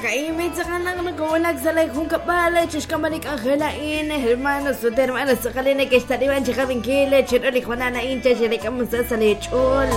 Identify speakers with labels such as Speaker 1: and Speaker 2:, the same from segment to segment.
Speaker 1: Okay, may saka lang nagwalag sa lay kung kapala, chishkamanik ang halain, hermanos, hermanos, sakalina kay stadiwan, chikabing kile, chirolik mananain, chirik ang sa salichol.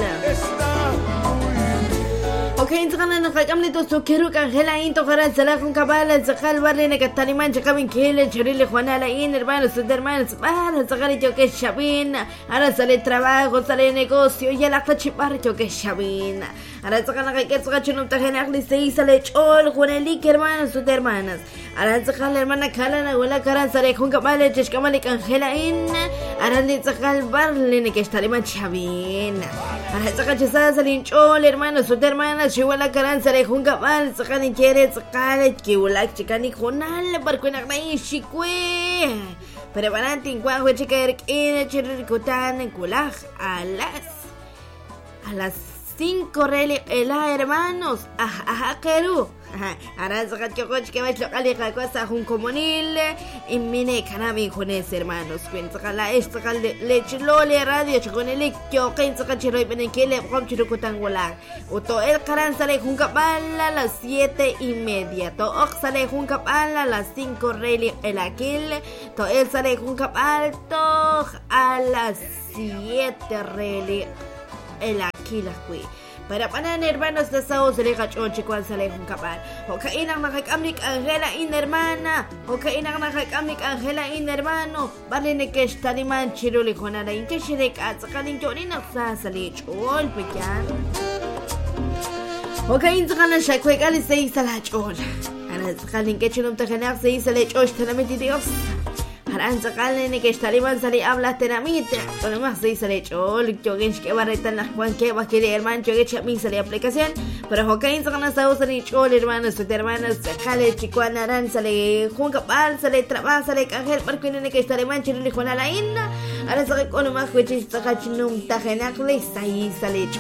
Speaker 1: Okay, saka na nakakamlito so kiruk ang halain to karan sa lakong kabala, sakal wali nakataliman, chikabing kile, chirolik mananain, hermanos, para sakalito kay Shabin, ara sa trabajo, sa negosyo, yalak na chiparito kay Shabin. Ahora sacan la que saca chunum tajena que se hizo lechol con el lik hermanos sus hermanas. Ahora sacan la hermana Kala la abuela Karan sale con capale chishkamale Angela in. Ahora le sacan barle que estaré machabin. Ahora sacan chisada salinchol hermanos sus hermanas. Chihuahua Karan sale con capal sacan y quiere sacar que ulak chicani conal barco en agmai chicue. Pero para anticuan fue chica en chirricotan en culaj a las 5 reli ela hermanos queru ahora sacat que coche que va a cali cosa un comunil y mine canami con ese hermanos cuenta cala esta cal leche lole radio con el que sacat chiroi benekele com chirukutangular uto el caran sale con capala a las 7:30 to ox sale con capala a las 5 reli ela kill to el sale con capal to a las 7 reli el aquí las kui para panan hermanos de sao se le cachon chikuan sale con capal o kainang nakakamlik Angela in hermana o kainang nakakamlik Angela in hermano bale ne kesh taliman chiruli konana inte shirek at sakaling joni naksa sale chol pekan o kain sakana shakwe kali se sala chol ana sakaling kechunum takenak se sale chol tanamiti dios Haran sakale que estarían sali habla tenamita. Con más se sale chol, chogues que barreta la Juan que va a querer hermano chogue chami sale aplicación. Pero Joaquín sakana sa sali chol hermanos, sus hermanos, sakale chicuan aran sale Juan capal sale trabaja sale cajel para que estarían chirili con la inna. Ahora sale con más cuchis sakachinum tajenakle sai sale